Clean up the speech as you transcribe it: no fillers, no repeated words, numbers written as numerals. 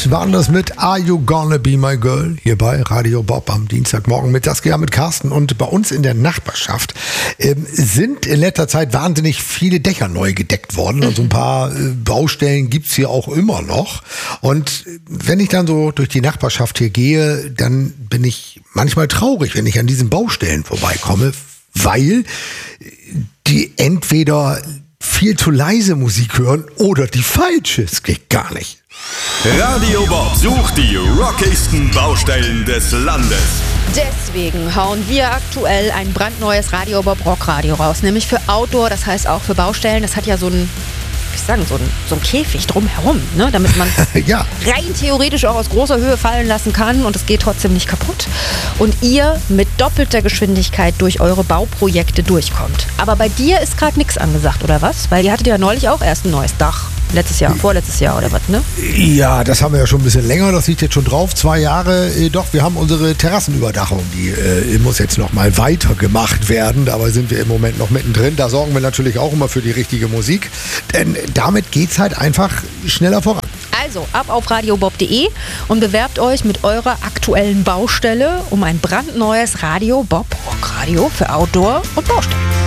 Beat waren das mit Are You Gonna Be My Girl hier bei Radio Bob am Dienstagmorgen mit Saskia, mit Carsten. Und bei uns in der Nachbarschaft sind in letzter Zeit wahnsinnig viele Dächer neu gedeckt worden. Also ein paar Baustellen gibt's hier auch immer noch. Und wenn ich dann so durch die Nachbarschaft hier gehe, dann bin ich manchmal traurig, wenn ich an diesen Baustellen vorbeikomme, weil die entweder viel zu leise Musik hören oder die falsche. Es geht gar nicht. Radio Bob sucht die rockigsten Baustellen des Landes. Deswegen hauen wir aktuell ein brandneues Radio Bob Rockradio raus. Nämlich für Outdoor, das heißt auch für Baustellen. Das hat ja so ein Käfig drumherum, ne? Damit man ja. rein theoretisch auch aus großer Höhe fallen lassen kann und es geht trotzdem nicht kaputt. Und ihr mit doppelter Geschwindigkeit durch eure Bauprojekte durchkommt. Aber bei dir ist gerade nichts angesagt, oder was? Weil ihr hattet ja neulich auch erst ein neues Dach. Vorletztes Jahr oder was, ne? Ja, das haben wir ja schon ein bisschen länger, das liegt jetzt schon drauf, 2 Jahre. Doch, wir haben unsere Terrassenüberdachung, die muss jetzt noch mal weiter gemacht werden. Dabei sind wir im Moment noch mittendrin. Da sorgen wir natürlich auch immer für die richtige Musik, denn damit geht's halt einfach schneller voran. Also, ab auf radiobob.de und bewerbt euch mit eurer aktuellen Baustelle um ein brandneues Radio Bob Rockradio für Outdoor und Baustellen.